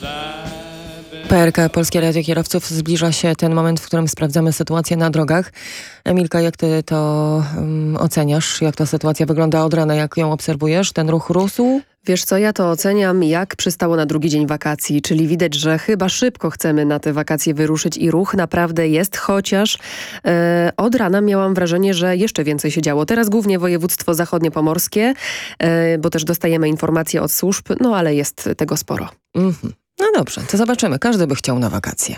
PRK Polskie Radio Kierowców, zbliża się ten moment, w którym sprawdzamy sytuację na drogach. Emilka, jak ty to oceniasz? Jak ta sytuacja wygląda od rana? Jak ją obserwujesz? Ten ruch rósł? Wiesz co, ja to oceniam jak przystało na drugi dzień wakacji, czyli widać, że chyba szybko chcemy na te wakacje wyruszyć i ruch naprawdę jest, chociaż od rana miałam wrażenie, że jeszcze więcej się działo. Teraz głównie województwo zachodniopomorskie, bo też dostajemy informacje od służb, no ale jest tego sporo. No dobrze, to zobaczymy. Każdy by chciał na wakacje.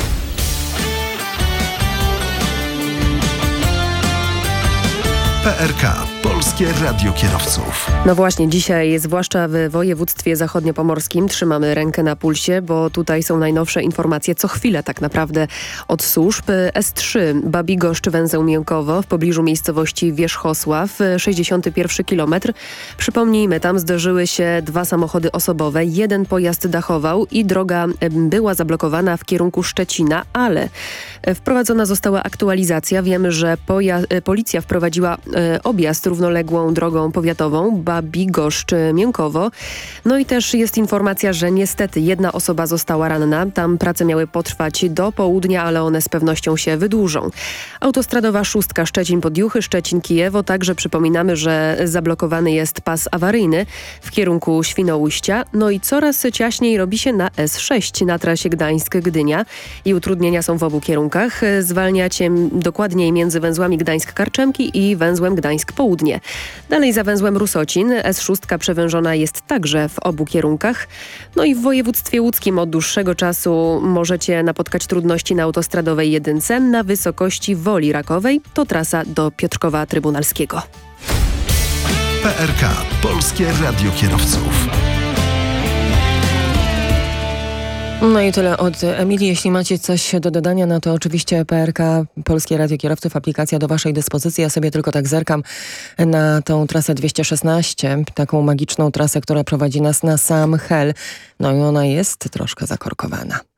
PRK Polskie Radio Kierowców. No właśnie, dzisiaj, zwłaszcza w województwie zachodniopomorskim, trzymamy rękę na pulsie, bo tutaj są najnowsze informacje co chwilę tak naprawdę od służb. S3 Babigoszcz-Węzeł Miękowo w pobliżu miejscowości Wierzchosław, 61 kilometr. Przypomnijmy, tam zderzyły się dwa samochody osobowe, jeden pojazd dachował i droga była zablokowana w kierunku Szczecina, ale wprowadzona została aktualizacja. Wiemy, że policja wprowadziła objazd równoległą drogą powiatową Babigoszcz-Miękowo. No i też jest informacja, że niestety jedna osoba została ranna. Tam prace miały potrwać do południa, ale one z pewnością się wydłużą. Autostradowa 6 Szczecin-Podjuchy, Szczecin-Kijewo. Także przypominamy, że zablokowany jest pas awaryjny w kierunku Świnoujścia. No i coraz ciaśniej robi się na S6 na trasie Gdańsk-Gdynia i utrudnienia są w obu kierunkach. Zwalniacie dokładniej między węzłami Gdańsk-Karczemki i węzłem Gdańsk-Południe. Dalej za węzłem Rusocin. S6 przewężona jest także w obu kierunkach. No i w województwie łódzkim od dłuższego czasu możecie napotkać trudności na autostradowej 1 na wysokości Woli Rakowej. To trasa do Piotrkowa Trybunalskiego. PRK Polskie Radio Kierowców. No i tyle od Emilii. Jeśli macie coś do dodania, no to oczywiście PRK Polskie Radio Kierowców, aplikacja do waszej dyspozycji. Ja sobie tylko tak zerkam na tą trasę 216, taką magiczną trasę, która prowadzi nas na sam Hel. No i ona jest troszkę zakorkowana.